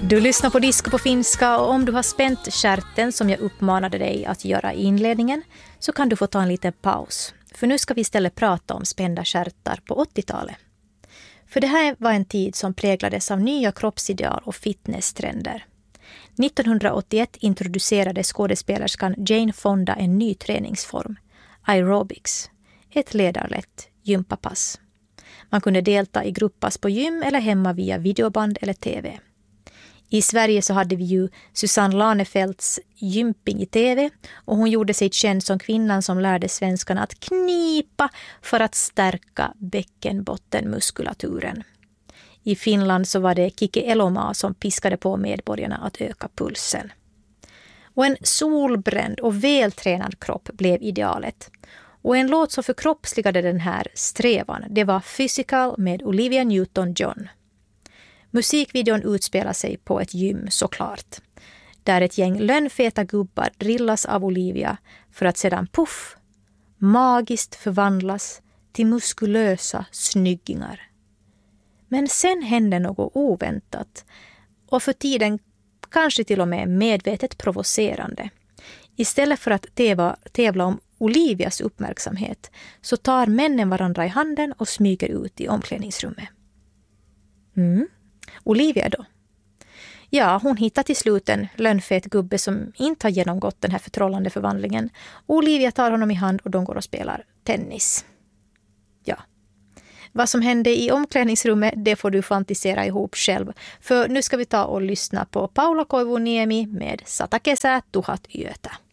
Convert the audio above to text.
Du lyssnar på Disco på finska och om du har spänt skärten som jag uppmanade dig att göra i inledningen så kan du få ta en liten paus. För nu ska vi istället prata om spända skärtar på 80-talet. För det här var en tid som präglades av nya kroppsideal och fitnesstrender. 1981 introducerade skådespelerskan Jane Fonda en ny träningsform, aerobics, ett ledarlätt gympapass. Man kunde delta i grupppass på gym eller hemma via videoband eller tv. I Sverige så hade vi ju Susanne Lanefelts gymping i tv och hon gjorde sig känd som kvinnan som lärde svenskarna att knipa för att stärka bäckenbottenmuskulaturen. I Finland så var det Kike Elomaa som piskade på medborgarna att öka pulsen. Och en solbränd och vältränad kropp blev idealet. Och en låt som förkroppsligade den här strävan, det var Physical med Olivia Newton-John. Musikvideon utspelar sig på ett gym såklart. Där ett gäng lönnfeta gubbar drillas av Olivia för att sedan puff, magiskt förvandlas till muskulösa snyggingar. Men sen hände något oväntat och för tiden kanske till och med medvetet provocerande. Istället för att tävla om Olivias uppmärksamhet så tar männen varandra i handen och smyger ut i omklädningsrummet. Olivia då? Ja, hon hittar till slut en lönnfet gubbe som inte har genomgått den här förtrollande förvandlingen. Olivia tar honom i hand och de går och spelar tennis. Ja. Vad som hände i omklädningsrummet, det får du fantisera ihop själv. För nu ska vi ta och lyssna på Paula Koivuniemi med Sata kesää tuhat yötä.